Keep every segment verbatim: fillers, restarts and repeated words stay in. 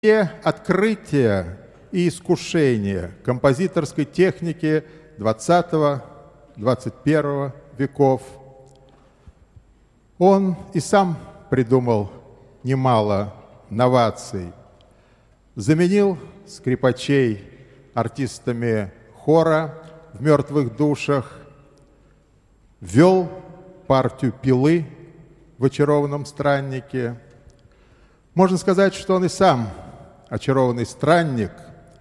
Все открытия и искушения композиторской техники двадцатого-двадцать первого веков он и сам придумал немало новаций. Заменил скрипачей артистами хора в «Мертвых душах», ввел партию пилы в «Очарованном страннике». Можно сказать, что он и сам очарованный странник,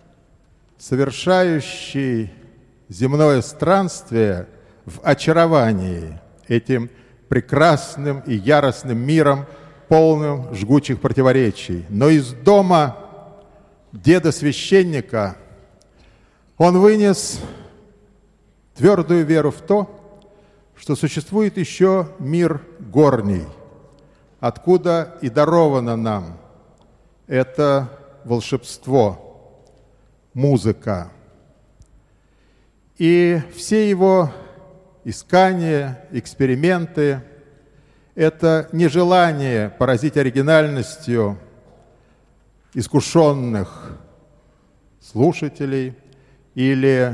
совершающий земное странствие в очаровании этим прекрасным и яростным миром, полным жгучих противоречий. Но из дома деда-священника он вынес твердую веру в то, что существует еще мир горний, откуда и даровано нам это волшебство, музыка. И все его искания, эксперименты – это нежелание поразить оригинальностью искушенных слушателей или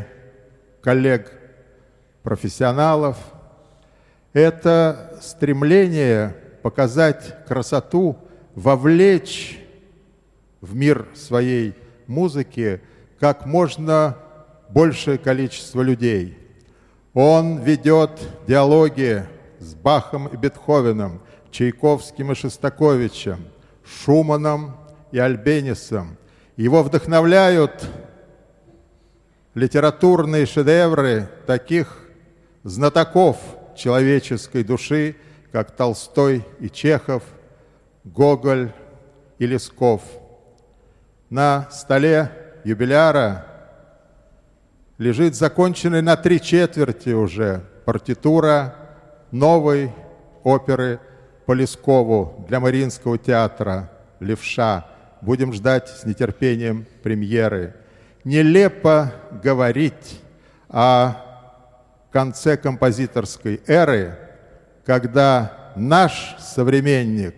коллег-профессионалов. Это стремление показать красоту, вовлечь в мир своей музыки как можно большее количество людей. Он ведет диалоги с Бахом и Бетховеном, Чайковским и Шостаковичем, Шуманом и Альбенисом. Его вдохновляют литературные шедевры таких знатоков человеческой души, как Толстой и Чехов, Гоголь и Лесков. На столе юбиляра лежит законченная на три четверти уже партитура новой оперы по Лескову для Мариинского театра «Левша». Будем ждать с нетерпением премьеры. Нелепо говорить о конце композиторской эры, когда наш современник,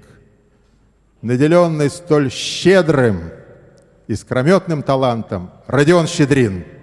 наделенный столь щедрым, искрометным талантом, Родион Щедрин,